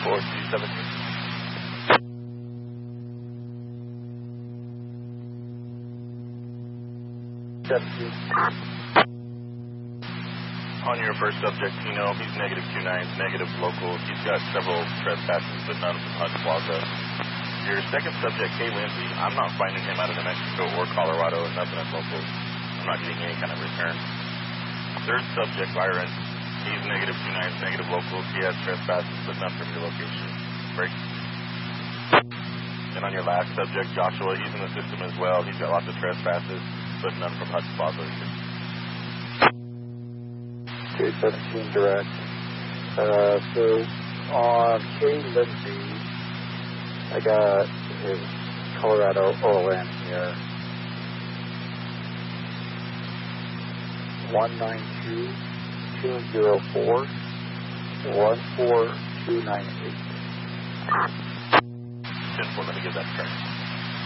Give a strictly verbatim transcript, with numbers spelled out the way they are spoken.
four two seventeen. seventeen. On your first subject, Tino, he's negative two nine, negative local. He's got several trespasses, but none from Hutch Plaza. Your second subject, Kay Lindsay, I'm not finding him out of New Mexico or Colorado, and nothing at local. I'm not getting any kind of return. Third subject, Byron, he's negative two nine, negative local. He has trespasses, but none from your location. Break. And on your last subject, Joshua, he's in the system as well. He's got lots of trespasses, but none from Hutch Plaza either. K seventeen direct. Uh, so on Kay Lindsay, I got his Colorado O L N here. one nine two two zero four one four two nine eight. ten four, let me give that a try.